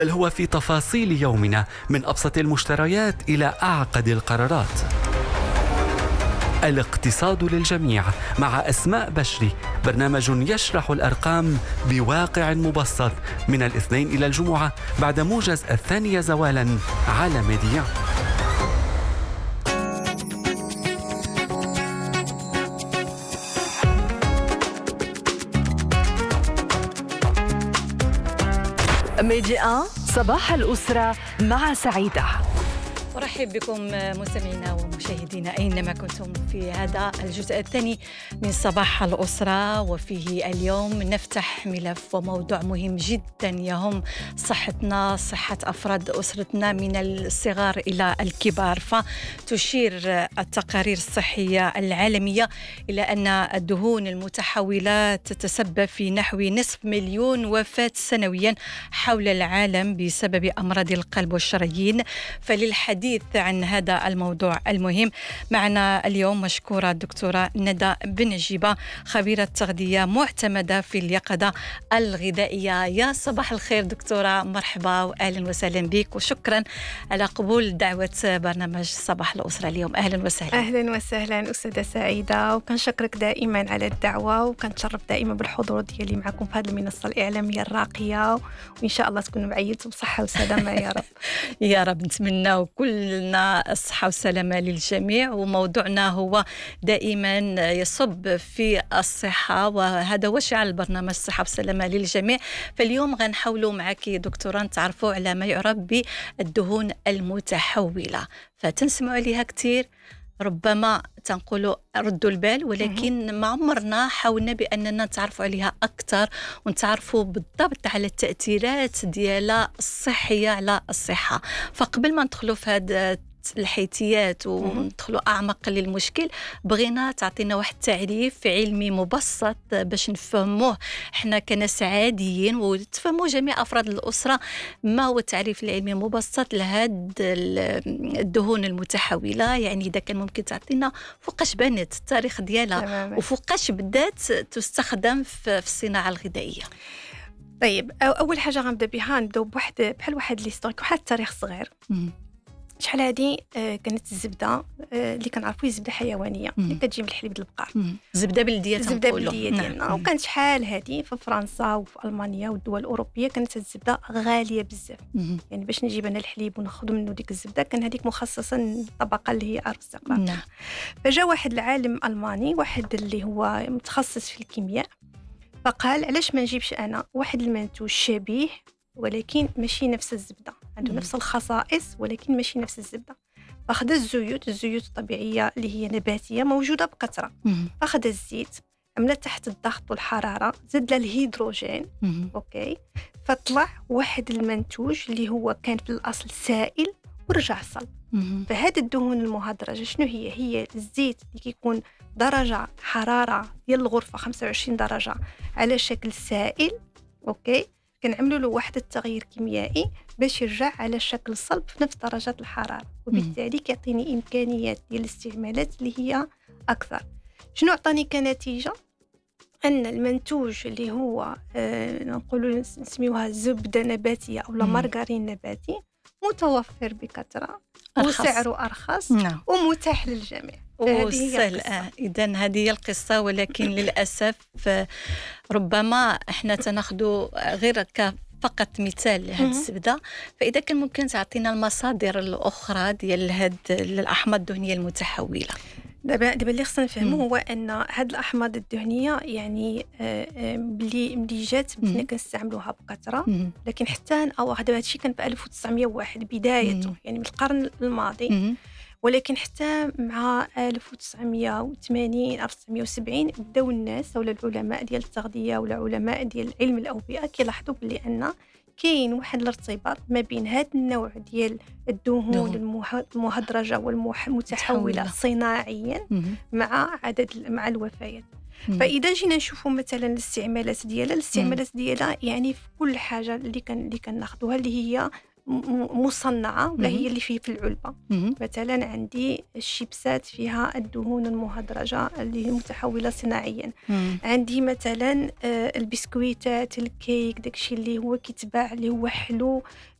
بل هو في تفاصيل يومنا، من أبسط المشتريات إلى أعقد القرارات. الاقتصاد للجميع مع أسماء بشري، برنامج يشرح الأرقام بواقع مبسط، من الاثنين إلى الجمعة بعد موجز 2 زوالا على ميديا. ميديا صباح الأسرة مع سعيدة. أرحب بكم مستمعينا ومشاهدينا أينما كنتم في هذا الجزء الثاني من صباح الأسرة، وفيه اليوم نفتح ملف وموضوع مهم جدا يهم صحتنا، صحة أفراد أسرتنا من الصغار إلى الكبار. فتشير التقارير الصحية العالمية إلى أن الدهون المتحولة تتسبب في نحو 500,000 وفاة سنويا حول العالم بسبب أمراض القلب والشرايين. فللحديث عن هذا الموضوع المهم معنا اليوم مشكورة الدكتورة ندى بنجيبة، خبيرة تغذية معتمدة في اليقظة الغذائية. يا صباح الخير دكتورة، مرحبا وأهلا وسهلا بك، وشكرا على قبول دعوة برنامج صباح الأسرة اليوم. أهلا وسهلا. أهلا وسهلا أستاذة سعيدة، وكنشكرك دائما على الدعوة، وكنتشرف دائما بالحضور ديالي معكم في هذه المنصة الإعلامية الراقية، وإن شاء الله تكونوا بعيد بصحة وسلامة يا رب. يا رب نتمنى كلنا الصحة والسلامة للجميع. وموضوعنا هو دائما يصب في الصحة، وهذا هو شعار البرنامج الصحة والسلامة للجميع. فاليوم غنحاولوا معك دكتورة نتعرفوا على ما يعرف بالدهون المتحولة. فتنسمعوا عليها كتير، ربما تنقولوا ردوا البال، ولكن ما عمرنا حاولنا بأننا نتعرفوا عليها أكثر ونتعرفوا بالضبط على التأثيرات ديالها الصحية على الصحة. فقبل ما ندخلوا في هذا الحيثيات وندخلوا أعمق للمشكل، بغينا تعطينا واحد التعريف علمي مبسط باش نفهموه احنا كناس عاديين وتفهموا جميع أفراد الأسرة. ما هو التعريف العلمي المبسط لهاد الدهون المتحولة؟ يعني إذا كان ممكن تعطينا فوقاش بانت التاريخ ديالها وفوقاش بدات تستخدم في الصناعة الغذائية. طيب، أول حاجة غنبدأ بها نبداو بحال واحد ليستوريك، واحد التاريخ صغير. شحال هذه كانت الزبده اللي كنعرفوا الزبده حيوانيه اللي كتجي من الحليب ديال البقر، زبده بلديه ديالنا. وكانت شحال هذه في فرنسا وفي المانيا والدول الاوروبيه كانت الزبده غاليه بزاف. يعني باش نجيب انا الحليب وناخذ منه ديك الزبده كان هذيك مخصصه للطبقه اللي هي ارستقراط. فجاء واحد العالم الماني، واحد اللي هو متخصص في الكيمياء، فقال علاش ما نجيبش انا واحد المنتوج شبيه ولكن ماشي نفس الزبدة، عنده نفس الخصائص ولكن ماشي نفس الزبدة. فأخذ الزيوت الطبيعية اللي هي نباتية موجودة بكثرة، أخذ الزيت، عملها تحت الضغط والحرارة، زد له الهيدروجين، أوكي، فطلع واحد المنتوج اللي هو كان في الأصل سائل ورجع صلب. فهذه الدهون المهدرجة شنو هي الزيت اللي كيكون درجة حرارة ديال الغرفة 25 درجة على شكل سائل، أوكي، كنعملوا له واحد التغيير كيميائي باش يرجع على شكل صلب في نفس درجات الحرارة، وبالتالي كيعطيني إمكانيات ديال الاستعمالات اللي هي أكثر. شنو عطاني كنتيجة؟ أن المنتوج اللي هو نقولوا نسميوها زبدة نباتية أو مارغرين نباتي متوفر بكثرة وسعره أرخص ومتاح للجميع. إذن هذه هي القصة، ولكن للأسف ربما احنا تناخدوا غير فقط مثال لهذه الزبدة. فإذا كان ممكن تعطينا المصادر الأخرى ديال هذه الأحماض الدهنية المتحولة. دابا اللي خصنا نفهمه هو ان هاد الاحماض الدهنيه يعني ملي جات بدينا كنستعملوها بكثره، لكن حتى دابا هادشي كان في 1901 بدايته، يعني من القرن الماضي. ولكن حتى مع 1980 1970 بداو الناس ولا العلماء ديال التغذيه ولا علماء ديال علم الاوبئه كيلاحظوا بلي ان كاين واحد الارتباط ما بين هذا النوع ديال الدهون المهدرجه والمتحوله صناعيا مع الوفيات. فاذا جينا نشوفوا مثلا الاستعمالات ديالها يعني في كل حاجه اللي كناخذوها اللي هي مصنعة ولا هي اللي في العلبة. مثلا عندي الشيبسات فيها الدهون المهدرجة اللي هي متحولة صناعيا. عندي مثلا البسكويتات، الكيك، داكشي اللي هو كيتباع اللي هو حلو